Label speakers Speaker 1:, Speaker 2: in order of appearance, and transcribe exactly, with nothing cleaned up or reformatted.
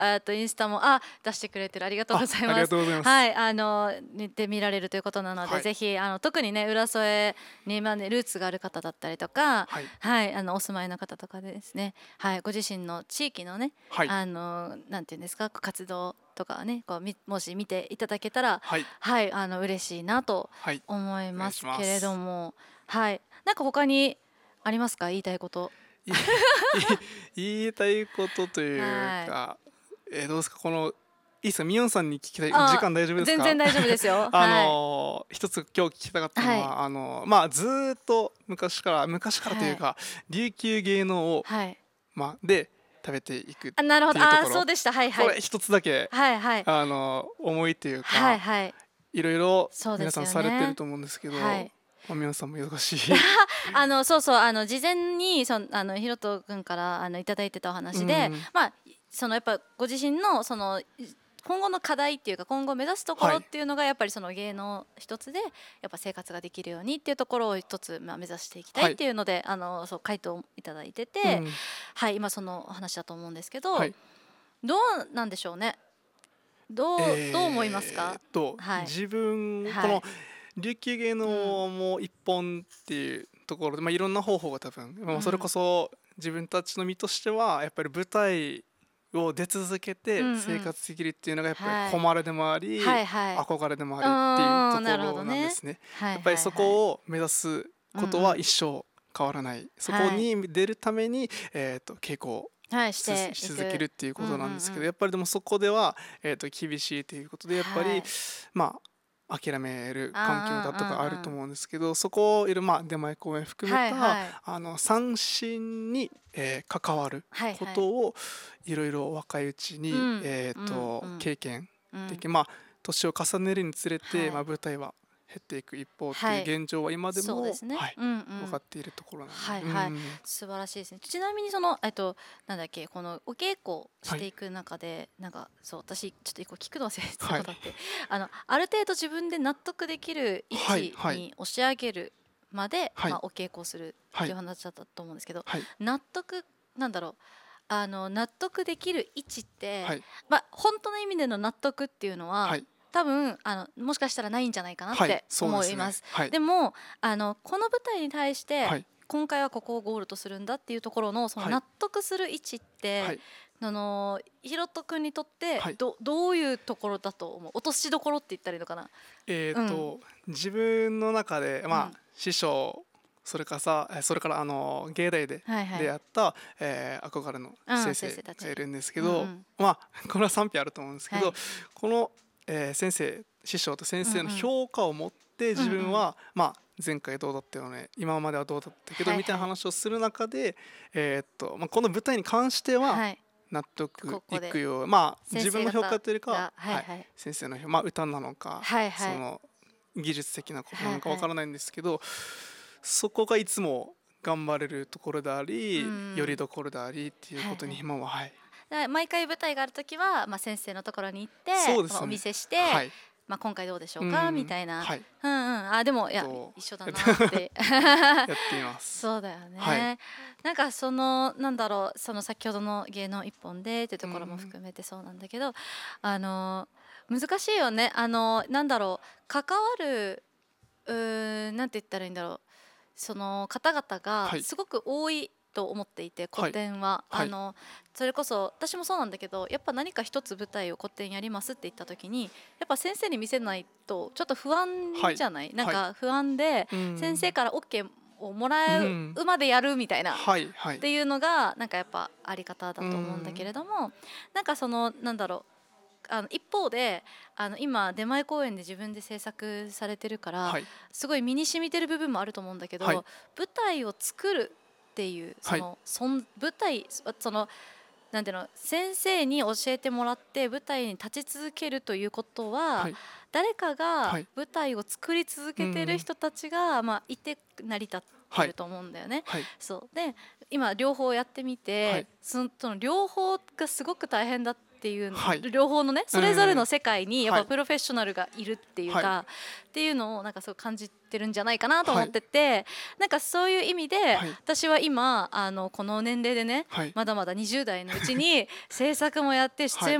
Speaker 1: あとインスタもあ出してくれてる、ありがとうございます。
Speaker 2: ありがとうございます。
Speaker 1: はい、あの見てみられるということなので、
Speaker 2: はい、
Speaker 1: ぜひあの特にね浦添に今ねルーツがある方だったりとか、
Speaker 2: はい、
Speaker 1: はい、あのお住まいの方とかでですね、はい、ご自身の地域のね、
Speaker 2: はい、
Speaker 1: あのなんていうんですか活動とかねこうみもし見ていただけたら、
Speaker 2: はい、
Speaker 1: はい、あの嬉しいなと
Speaker 2: はい、
Speaker 1: 思い
Speaker 2: お願いし
Speaker 1: ますけれど
Speaker 2: ます。
Speaker 1: も、はい、なんか他にありますか言いたいこと。
Speaker 2: い言いたいことという
Speaker 1: はい。
Speaker 2: か、えーどうですか、このいいですか、ミヨンさんに聞きたい時
Speaker 1: あ、
Speaker 2: 間大丈夫ですか？
Speaker 1: 全然大丈夫ですよ。
Speaker 2: あ
Speaker 1: はい。
Speaker 2: のー一つ今日聞きたかったの
Speaker 1: はい。
Speaker 2: は、あのーまあずーっと昔から昔からとい
Speaker 1: はい。
Speaker 2: うか琉球芸能を
Speaker 1: はい。
Speaker 2: まあで食べていくっ
Speaker 1: あ、なるほど。ああ、
Speaker 2: ていうところ、
Speaker 1: そうでした。はいはい。
Speaker 2: これ一つだけ
Speaker 1: はいはい。
Speaker 2: あのー思いというか、
Speaker 1: はいはい。
Speaker 2: いろいろ
Speaker 1: そうです
Speaker 2: 皆さんされてる
Speaker 1: よね。
Speaker 2: と思うんですけど、
Speaker 1: はい。
Speaker 2: まあ、ミヨンさんもよろしい。
Speaker 1: あのそうそうあの事前にそのあのひろと君からあのいただいてたお
Speaker 2: う
Speaker 1: 話で、
Speaker 2: ん、
Speaker 1: まあそのやっぱご自身のその今後の課題っていうか今後目指すとこ
Speaker 2: はい、
Speaker 1: ろっていうのがやっぱりその芸能一つでやっぱ生活ができるようにっていうところを一つまあ目指していきたい
Speaker 2: はい、
Speaker 1: っていうのであのそう回答いただいてて、
Speaker 2: うん、
Speaker 1: はい今そのお話だと思うんですけど、
Speaker 2: はい。
Speaker 1: どうなんでしょうね。どうどう思いますか。
Speaker 2: えーっと
Speaker 1: はい
Speaker 2: 自分この
Speaker 1: はい。
Speaker 2: 琉球芸能
Speaker 1: うん。
Speaker 2: も一本っていうところで、まあ、いろんな方法が多分、まあ、それこ
Speaker 1: うん。
Speaker 2: そ自分たちの身としてはやっぱり舞台を出続け
Speaker 1: うんう
Speaker 2: て生
Speaker 1: ん。
Speaker 2: 活できるっていうのがやっぱり
Speaker 1: はい。
Speaker 2: 誉れでもあり
Speaker 1: はいはい。
Speaker 2: 憧れでもあ
Speaker 1: う
Speaker 2: りっていう
Speaker 1: ーん、なるほ
Speaker 2: ところ
Speaker 1: どね。
Speaker 2: なんですね。
Speaker 1: はい
Speaker 2: やっぱりそ
Speaker 1: はいはい。
Speaker 2: こを目指すことは
Speaker 1: うんうん。
Speaker 2: 一生変わらない。そこ
Speaker 1: はい。
Speaker 2: に出るために、えー、と稽古を
Speaker 1: はい、し
Speaker 2: し
Speaker 1: ていく。
Speaker 2: し続けるっていう
Speaker 1: うんうんう
Speaker 2: ことなんですけど、
Speaker 1: ん。
Speaker 2: やっぱりでもそこでは、えー、と厳しいということでやっぱり
Speaker 1: はい。
Speaker 2: まあ諦める環境だ
Speaker 1: あ
Speaker 2: とかある
Speaker 1: んうんうんうん。
Speaker 2: と思うんですけど、そこをいる、まあ、出前公演含めた
Speaker 1: はいはい。
Speaker 2: あの三振に、えー関わる
Speaker 1: はいはい。
Speaker 2: ことをいろいろ若いうちに、
Speaker 1: うん。
Speaker 2: えー、
Speaker 1: うんう
Speaker 2: と
Speaker 1: ん。
Speaker 2: 経験でき、
Speaker 1: うん。
Speaker 2: まあ年を重ねるにつれて、まあ、
Speaker 1: はい。
Speaker 2: 舞台は減っていく一方っていう
Speaker 1: はい。
Speaker 2: 現状は今でも、
Speaker 1: そうですね。
Speaker 2: はい、
Speaker 1: うんうん。
Speaker 2: 分かっているところなんで、
Speaker 1: はいはい。
Speaker 2: うん、
Speaker 1: 素晴らしいですね。ちなみにそのえっとなんだっけこのお稽古し
Speaker 2: はい、
Speaker 1: ていく中でなんかそう私ちょっと一個聞くの忘れてた
Speaker 2: はい、
Speaker 1: ことあって、あのある程度自分で納得できる位
Speaker 2: はい、
Speaker 1: 置
Speaker 2: はい、
Speaker 1: に押し上げるまで、
Speaker 2: はい、
Speaker 1: まあ、お稽古をする
Speaker 2: はい、
Speaker 1: っていう話だったと思うんですけど、
Speaker 2: はい、
Speaker 1: 納得なんだろうあの納得できる位置って、
Speaker 2: はい、
Speaker 1: まあ、本当の意味での納得っていうのは
Speaker 2: はい、
Speaker 1: 多分あのもしかしたらないんじゃないかなっ
Speaker 2: はい、
Speaker 1: て
Speaker 2: そうですね。
Speaker 1: 思います。
Speaker 2: はい、
Speaker 1: でもあのこの舞台に対して
Speaker 2: はい、
Speaker 1: 今回はここをゴールとするんだっていうところのその
Speaker 2: はい、
Speaker 1: 納得する位置って
Speaker 2: はい、
Speaker 1: あのひろとくんにとって
Speaker 2: はい。
Speaker 1: どどういうところだと思う。落としどころって言ったらいいのかな。
Speaker 2: えっ
Speaker 1: うん
Speaker 2: と自分の中で、まあ、
Speaker 1: うん
Speaker 2: 師匠それからさえそれからあの芸大で
Speaker 1: はいはい。
Speaker 2: 出会った、えー憧れの
Speaker 1: うん
Speaker 2: 先生
Speaker 1: 先生たち。
Speaker 2: がいるんですけど、
Speaker 1: うんうん
Speaker 2: まあこれは賛否あると思うんですけど、
Speaker 1: はい。
Speaker 2: この、えー先生師匠と先生の
Speaker 1: うんうん
Speaker 2: 評価を持って
Speaker 1: うんうん
Speaker 2: 自分は、まあ、前回どうだったよね今まではどうだったけどみたいな
Speaker 1: はいはい
Speaker 2: 話をする中で、えーっとまあ、この舞台に関しては
Speaker 1: はい
Speaker 2: 納得
Speaker 1: ここで
Speaker 2: いくよう、まあ
Speaker 1: 先
Speaker 2: 自分の評価
Speaker 1: 生方
Speaker 2: というよりかは、はい、
Speaker 1: がはいはい
Speaker 2: 先生の評、まあ、歌なのか
Speaker 1: はいはい
Speaker 2: その技術的なことなのか
Speaker 1: はいはい
Speaker 2: わからないんですけど、そこがいつも頑張れるところであ
Speaker 1: う
Speaker 2: りより
Speaker 1: ん
Speaker 2: どころでありっていうことに
Speaker 1: はいはい。
Speaker 2: 今は、はい、
Speaker 1: だから毎回舞台があるときは、まあ、先生のところに行って、まあ、お見
Speaker 2: そうですね、
Speaker 1: せして、
Speaker 2: はい、
Speaker 1: まあ、今回どうでしょ
Speaker 2: う
Speaker 1: うかみ
Speaker 2: ん、
Speaker 1: たいな。
Speaker 2: はい、
Speaker 1: うんうんあでもいや
Speaker 2: と
Speaker 1: 一緒だなって
Speaker 2: やっています。
Speaker 1: そうだよ
Speaker 2: はい、
Speaker 1: ね。なんかそのなんだろうその先ほどの芸能一本でっていうところも
Speaker 2: うん、
Speaker 1: 含めてそうなんだけどあの難しいよね。あのなんだろう関わるうーんなんて言ったらいいんだろうその方々が
Speaker 2: はい、
Speaker 1: すごく多いと思っていて古
Speaker 2: はい、
Speaker 1: 典は
Speaker 2: はい、
Speaker 1: あのそれこそ私もそうなんだけどやっぱ何か一つ舞台を古典やりますって言った時にやっぱ先生に見せないとちょっと不安
Speaker 2: はい、
Speaker 1: じゃないなん
Speaker 2: はい、
Speaker 1: か不安で
Speaker 2: うん、
Speaker 1: 先生から オーケー をも
Speaker 2: う
Speaker 1: らう
Speaker 2: ん、
Speaker 1: までやるみたいなっ
Speaker 2: はい、はい、
Speaker 1: ていうのがなんかやっぱあり方だ
Speaker 2: う
Speaker 1: と思うんだけ
Speaker 2: ん、
Speaker 1: れどもなんかそのなんだろうあの一方であの今出前公演で自分で制作されてるから
Speaker 2: はい、
Speaker 1: すごい身に染みてる部分もあると思うんだけ
Speaker 2: はい、
Speaker 1: ど舞台を作るっていうそ
Speaker 2: はい、
Speaker 1: のそん舞台そのなんていうの先生に教えてもらって舞台に立ち続けるということは
Speaker 2: はい、
Speaker 1: 誰かが
Speaker 2: はい、
Speaker 1: 舞台を作り続けてる
Speaker 2: うん、
Speaker 1: 人たちが、まあ、いて成り立って
Speaker 2: はい、
Speaker 1: ると思うんだよね。
Speaker 2: はい、
Speaker 1: そうで今両方やってみ
Speaker 2: はい、
Speaker 1: てそのその両方がすごく大変だっっていうの、
Speaker 2: はい
Speaker 1: 両方のねそれぞれの世界にやっ
Speaker 2: はい
Speaker 1: ぱプロフェッショナルがいるっていうか、
Speaker 2: は
Speaker 1: っていうのをなんかすごい感じてるんじゃないかなと思ってて、なんかそういう意味で、
Speaker 2: はい
Speaker 1: 私は今あのこの年齢でね、
Speaker 2: はい
Speaker 1: まだまだにじゅう代のうちに制作もやって出演